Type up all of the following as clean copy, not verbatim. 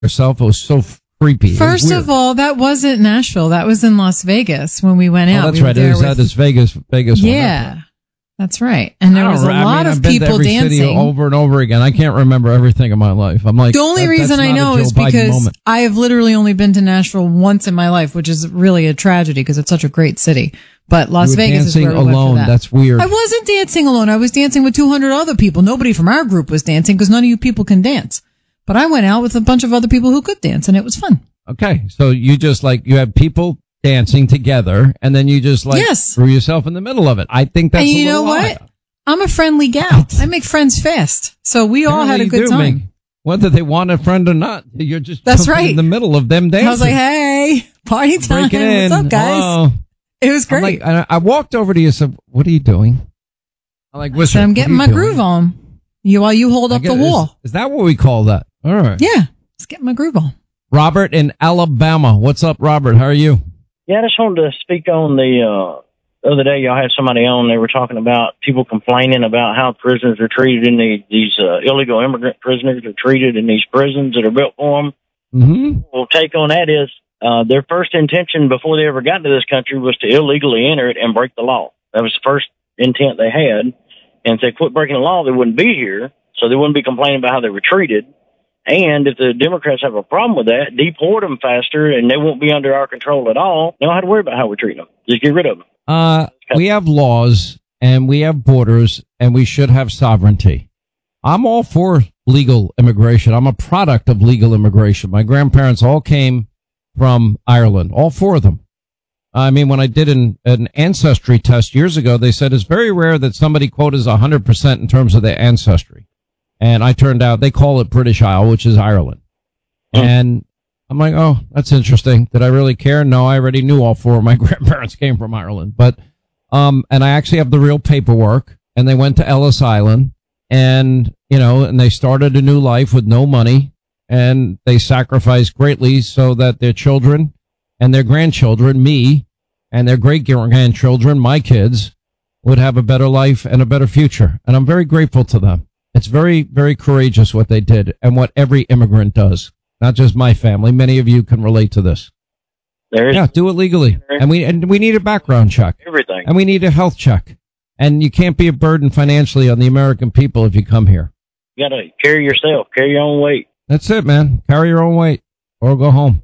Herself, it was so creepy. First of all, that wasn't Nashville. That was in Las Vegas when we went out. Oh, that's right. It was at this Vegas yeah, one. That's right. And there was a lot of people dancing. City over and over again. I can't remember everything in my life. I'm like, the only reason I know is because I have literally only been to Nashville once in my life, which is really a tragedy because it's such a great city. But Las Vegas is where we went for that. That's weird. I wasn't dancing alone. I was dancing with 200 other people. Nobody from our group was dancing because none of you people can dance. But I went out with a bunch of other people who could dance, and it was fun. Okay, so you just you have people dancing together, and then you just threw yourself in the middle of it. I think that's. And you know what? I'm a friendly gal. I make friends fast, so we all had a good time. Whether they want a friend or not, you're just in the middle of them dancing. I was like, "Hey, party time! What's up, guys?" Oh. It was great. I walked over to you and said, "What are you doing?" I'm getting my groove on. While you hold up the wall. Is that what we call that? All right. Yeah, let's get my groove on. Robert in Alabama. What's up, Robert? How are you? Yeah, I just wanted to speak on the other day. Y'all had somebody on. They were talking about people complaining about how prisoners are treated in these illegal immigrant prisoners are treated in these prisons that are built for them. Mm-hmm. Well, take on that is their first intention before they ever got to this country was to illegally enter it and break the law. That was the first intent they had. And if they quit breaking the law, they wouldn't be here. So they wouldn't be complaining about how they were treated. And if the Democrats have a problem with that, deport them faster and they won't be under our control at all. They don't have to worry about how we're treating them. Just get rid of them. We have laws and we have borders and we should have sovereignty. I'm all for legal immigration. I'm a product of legal immigration. My grandparents all came from Ireland, all four of them. I mean, when I did an ancestry test years ago, they said it's very rare that somebody, quote, is 100% in terms of their ancestry. And I turned out, they call it British Isle, which is Ireland. And I'm like, oh, that's interesting. Did I really care? No, I already knew all four of my grandparents came from Ireland. But, and I actually have the real paperwork. And they went to Ellis Island and, and they started a new life with no money. And they sacrificed greatly so that their children and their grandchildren, me, and their great-grandchildren, my kids, would have a better life and a better future. And I'm very grateful to them. It's very, very courageous what they did and what every immigrant does. Not just my family. Many of you can relate to this. Yeah, do it legally. And we need a background check. Everything. And we need a health check. And you can't be a burden financially on the American people if you come here. You got to carry yourself. Carry your own weight. That's it, man. Carry your own weight or go home.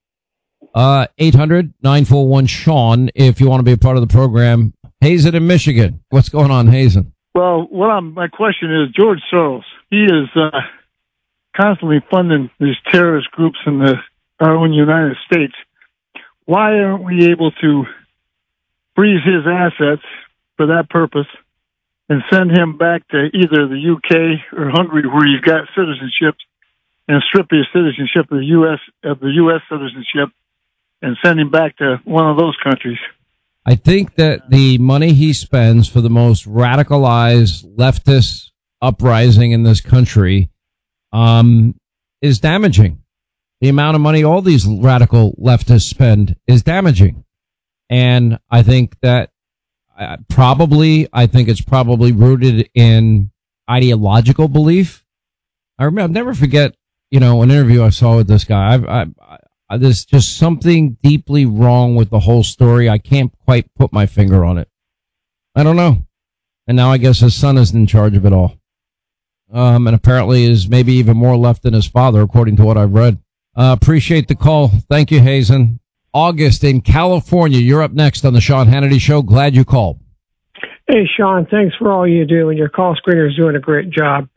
800-941-SEAN if you want to be a part of the program. Hazen in Michigan. What's going on, Hazen? Well, my question is, George Soros, he is constantly funding these terrorist groups in our own United States. Why aren't we able to freeze his assets for that purpose and send him back to either the UK or Hungary where he's got citizenship and strip his citizenship of the U.S. citizenship and send him back to one of those countries? I think that the money he spends for the most radicalized leftist uprising in this country is damaging. The amount of money all these radical leftists spend is damaging. And I think that I think it's probably rooted in ideological belief. I'll never forget, an interview I saw with this guy. There's just something deeply wrong with the whole story. I can't quite put my finger on it. I don't know. And now I guess his son is in charge of it all. And apparently is maybe even more left than his father, according to what I've read. Appreciate the call. Thank you, Hazen. August in California. You're up next on the Sean Hannity Show. Glad you called. Hey, Sean, thanks for all you do, and your call screener is doing a great job.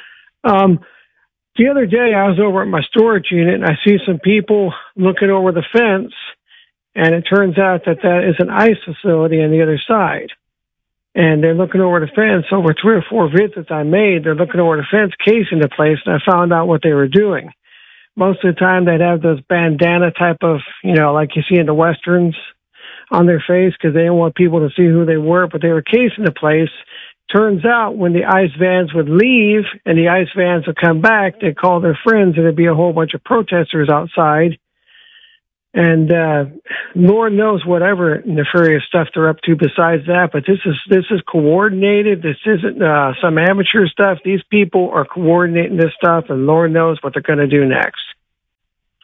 The other day, I was over at my storage unit, and I see some people looking over the fence, and it turns out that is an ICE facility on the other side. And they're looking over the fence. Over 3 or 4 visits I made, they're looking over the fence, casing the place, and I found out what they were doing. Most of the time, they'd have those bandana type of, like you see in the Westerns on their face because they didn't want people to see who they were, but they were casing the place. Turns out when the ICE vans would leave and the ICE vans would come back, they'd call their friends and there'd be a whole bunch of protesters outside. And Lord knows whatever nefarious stuff they're up to besides that, but this is coordinated. This isn't some amateur stuff. These people are coordinating this stuff, and Lord knows what they're going to do next.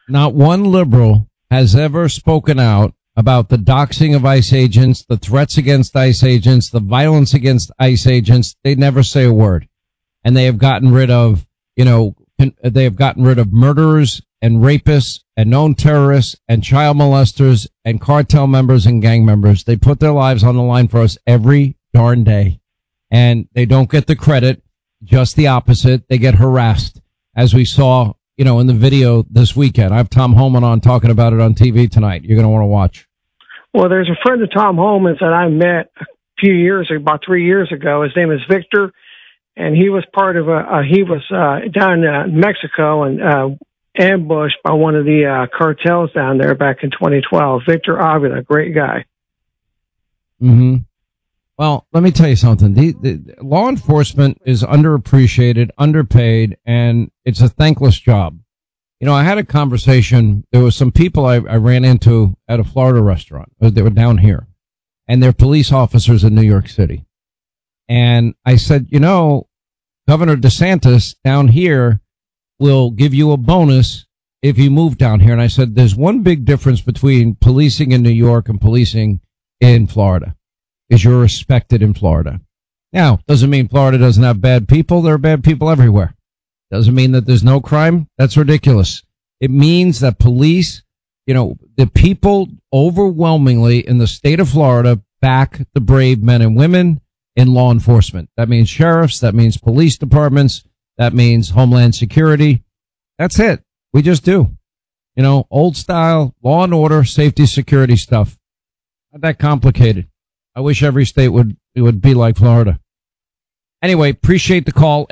Not one liberal has ever spoken out about the doxing of ICE agents, the threats against ICE agents, the violence against ICE agents. They never say a word. And they have gotten rid of, they have gotten rid of murderers and rapists and known terrorists and child molesters and cartel members and gang members. They put their lives on the line for us every darn day. And they don't get the credit, just the opposite. They get harassed, as we saw, in the video this weekend. I have Tom Homan on talking about it on TV tonight. You're going to want to watch. Well, there's a friend of Tom Homan's that I met about 3 years ago. His name is Victor, and he was part of he was down in Mexico and ambushed by one of the cartels down there back in 2012. Victor Avila, great guy. Mm-hmm. Well, let me tell you something. The law enforcement is underappreciated, underpaid, and it's a thankless job. I had a conversation. There was some people I ran into at a Florida restaurant. They were down here, and they're police officers in New York City. And I said, Governor DeSantis down here will give you a bonus if you move down here. And I said, there's one big difference between policing in New York and policing in Florida. Is you're respected in Florida. Now, doesn't mean Florida doesn't have bad people. There are bad people everywhere. Doesn't mean that there's no crime. That's ridiculous. It means that police, the people overwhelmingly in the state of Florida back the brave men and women in law enforcement. That means sheriffs. That means police departments. That means Homeland Security. That's it. We just do. Old style, law and order, safety, security stuff. Not that complicated. I wish every state would be like Florida. Anyway, appreciate the call.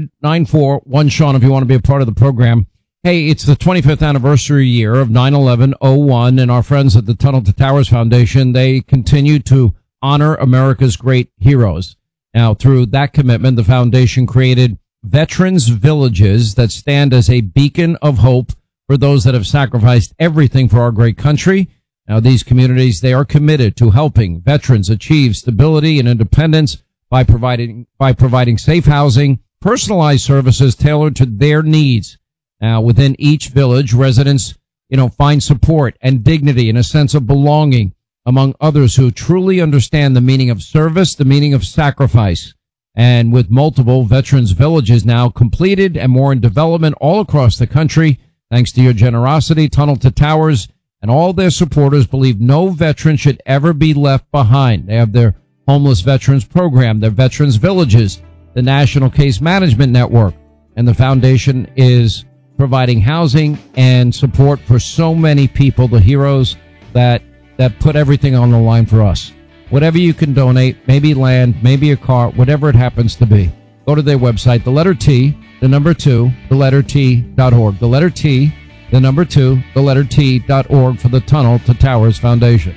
800-941-SEAN if you want to be a part of the program. Hey, it's the 25th anniversary year of 9/11/01, and our friends at the Tunnel to Towers Foundation, they continue to honor America's great heroes. Now, through that commitment, the foundation created veterans villages that stand as a beacon of hope for those that have sacrificed everything for our great country. Now, these communities, they are committed to helping veterans achieve stability and independence by providing safe housing, personalized services tailored to their needs. Now, within each village, residents, find support and dignity and a sense of belonging among others who truly understand the meaning of service, the meaning of sacrifice. And with multiple veterans villages now completed and more in development all across the country, thanks to your generosity, Tunnel to Towers and all their supporters believe no veteran should ever be left behind. They have their homeless veterans program, their veterans villages, the National Case Management Network, and the foundation is providing housing and support for so many people, the heroes that put everything on the line for us. Whatever you can donate, maybe land, maybe a car, whatever it happens to be. Go to their website, the letter T, the number 2, the letter T.org. The letter T, the number 2, the letter T.org for the Tunnel to Towers Foundation.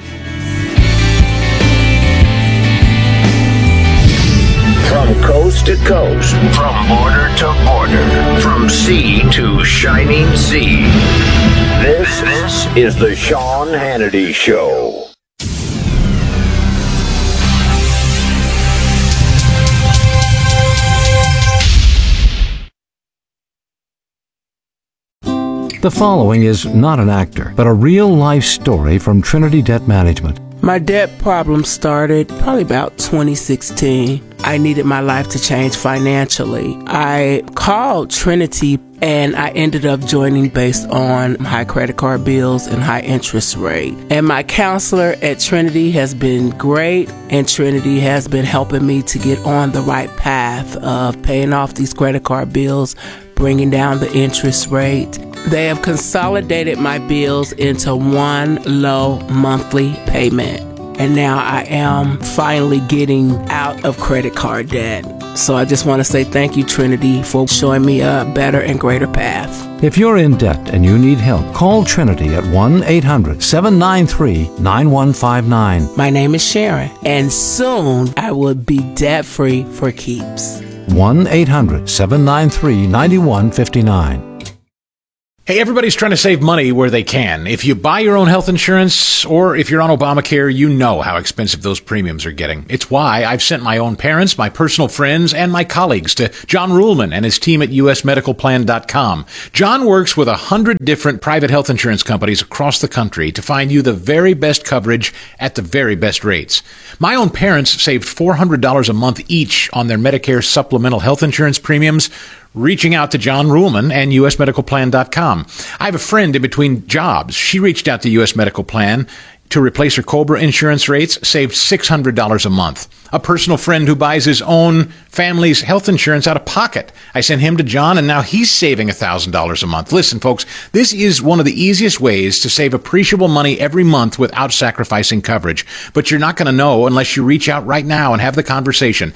From coast to coast, from border to border, from sea to shining sea. This is the Sean Hannity Show. The following is not an actor, but a real-life story from Trinity Debt Management. My debt problem started probably about 2016. I needed my life to change financially. I called Trinity and I ended up joining based on high credit card bills and high interest rate. And my counselor at Trinity has been great, and Trinity has been helping me to get on the right path of paying off these credit card bills, bringing down the interest rate. They have consolidated my bills into one low monthly payment. And now I am finally getting out of credit card debt. So I just want to say thank you, Trinity, for showing me a better and greater path. If you're in debt and you need help, call Trinity at 1-800-793-9159. My name is Sharon, and soon I will be debt-free for keeps. 1-800-793-9159. Hey, everybody's trying to save money where they can. If you buy your own health insurance or if you're on Obamacare, you know how expensive those premiums are getting. It's why I've sent my own parents, my personal friends, and my colleagues to John Ruhlman and his team at usmedicalplan.com. John works with 100 different private health insurance companies across the country to find you the very best coverage at the very best rates. My own parents saved $400 a month each on their Medicare supplemental health insurance premiums, reaching out to John Ruhlman and usmedicalplan.com. I have a friend in between jobs. She reached out to US Medical Plan to replace her COBRA insurance rates, saved $600 a month. A personal friend who buys his own family's health insurance out of pocket. I sent him to John, and now he's saving $1,000 a month. Listen, folks, this is one of the easiest ways to save appreciable money every month without sacrificing coverage. But you're not going to know unless you reach out right now and have the conversation.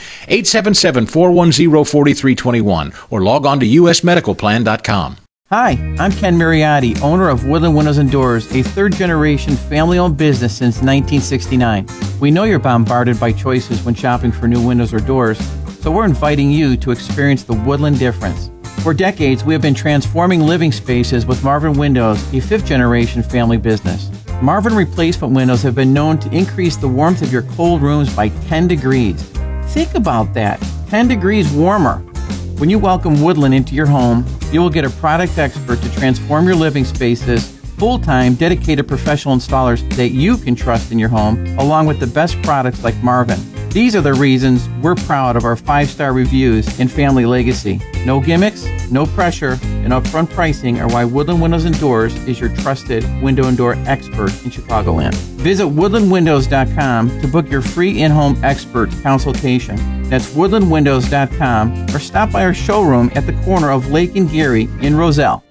877-410-4321 or log on to usmedicalplan.com. Hi, I'm Ken Mariotti, owner of Woodland Windows and Doors, a third-generation family-owned business since 1969. We know you're bombarded by choices when shopping for new windows or doors, so we're inviting you to experience the Woodland difference. For decades, we have been transforming living spaces with Marvin Windows, a fifth-generation family business. Marvin replacement windows have been known to increase the warmth of your cold rooms by 10 degrees. Think about that, 10 degrees warmer. When you welcome Woodland into your home, you will get a product expert to transform your living spaces, full-time, dedicated professional installers that you can trust in your home, along with the best products like Marvin. These are the reasons we're proud of our 5-star reviews and family legacy. No gimmicks, no pressure, and upfront pricing are why Woodland Windows and Doors is your trusted window and door expert in Chicagoland. Visit woodlandwindows.com to book your free in-home expert consultation. That's woodlandwindows.com or stop by our showroom at the corner of Lake and Geary in Roselle.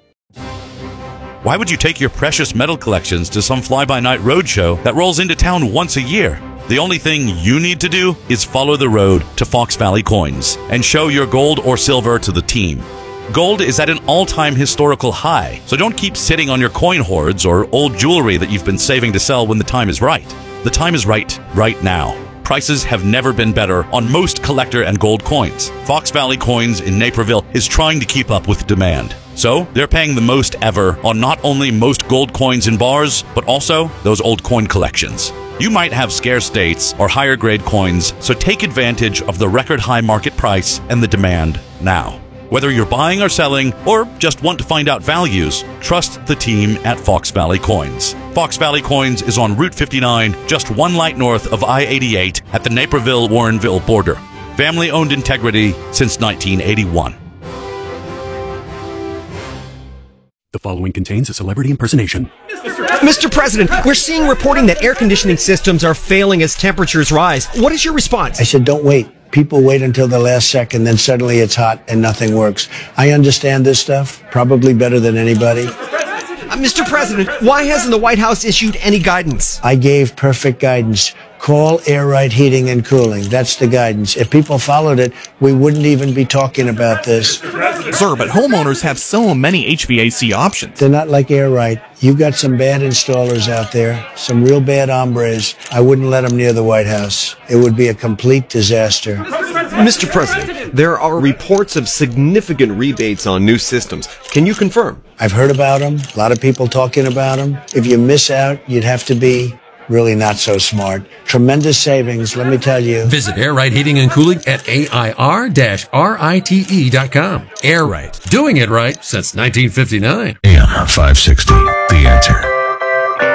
Why would you take your precious metal collections to some fly-by-night roadshow that rolls into town once a year? The only thing you need to do is follow the road to Fox Valley Coins and show your gold or silver to the team. Gold is at an all-time historical high, so don't keep sitting on your coin hoards or old jewelry that you've been saving to sell when the time is right. The time is right now. Prices have never been better on most collector and gold coins. Fox Valley Coins in Naperville is trying to keep up with demand. So they're paying the most ever on not only most gold coins in bars, but also those old coin collections. You might have scarce dates or higher grade coins, so take advantage of the record high market price and the demand now. Whether you're buying or selling or just want to find out values, trust the team at Fox Valley Coins. Fox Valley Coins is on Route 59, just one light north of I-88 at the Naperville-Warrenville border. Family-owned integrity since 1981. The following contains a celebrity impersonation. Mr. President, we're seeing reporting that air conditioning systems are failing as temperatures rise. What is your response? I said, don't wait. People wait until the last second, then suddenly it's hot and nothing works. I understand this stuff, probably better than anybody. Mr. President, why hasn't the White House issued any guidance? I gave perfect guidance. Call Air Right Heating and Cooling. That's the guidance. If people followed it, we wouldn't even be talking about this. Sir, but homeowners have so many HVAC options. They're not like Air Right. You've got some bad installers out there, some real bad hombres. I wouldn't let them near the White House. It would be a complete disaster. Mr. President, there are reports of significant rebates on new systems. Can you confirm? I've heard about them. A lot of people talking about them. If you miss out, you'd have to be really not so smart. Tremendous savings, let me tell you. Visit Air Right Heating and Cooling at AIR-RITE.com. Air Right, doing it right since 1959. AM 560, The Answer.